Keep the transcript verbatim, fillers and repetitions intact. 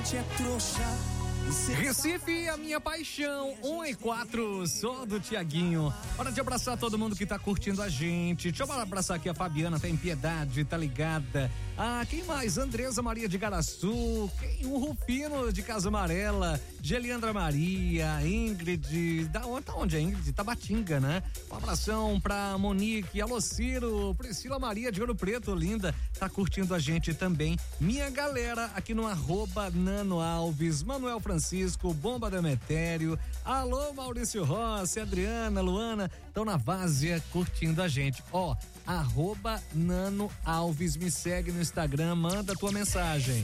gente é trouxa. Recife, a minha paixão, um e quatro, sou do Tiaguinho. Hora de abraçar todo mundo que tá curtindo a gente. Deixa eu abraçar aqui a Fabiana, tá em Piedade, tá ligada. Ah, quem mais? Andresa Maria de Garaçu, quem? O Rufino de Casa Amarela, Geliandra Maria, Ingrid, da onde, tá onde é Ingrid? Tabatinga, né? Um abração pra Monique, alô Ciro, Priscila Maria de Ouro Preto, linda, tá curtindo a gente também. Minha galera aqui no arroba Nano Alves, Manuel Francisco, Bomba Demetério, alô Maurício Rossi, Adriana, Luana, estão na Várzea curtindo a gente. Ó, arroba Nano Alves, me segue no Instagram, manda tua mensagem.